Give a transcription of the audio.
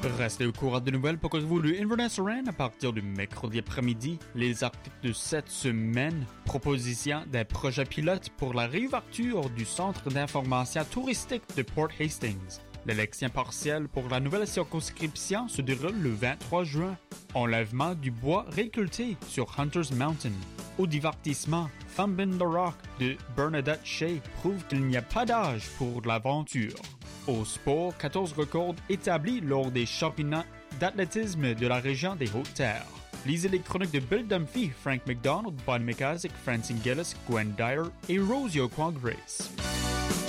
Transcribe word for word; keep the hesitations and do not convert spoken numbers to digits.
Restez au courant de nouvelles pour vous le Inverness Run à partir du mercredi après-midi. Les articles de cette semaine, proposition d'un projet pilote pour la réouverture du centre d'information touristique de Port Hastings. L'élection partielle pour la nouvelle circonscription se déroule le vingt-trois juin. Enlèvement du bois récolté sur Hunter's Mountain. Au divertissement, Thumb in the Rock de Bernadette Shea prouve qu'il n'y a pas d'âge pour l'aventure. Au sport, quatorze records établis lors des championnats d'athlétisme de la région des Hautes-Terres. Lisez les chroniques de Bill Dunphy, Frank McDonald, Bonnie McIsaac, Francine Gillis, Gwen Dyer et Rosie O'Quan Grace.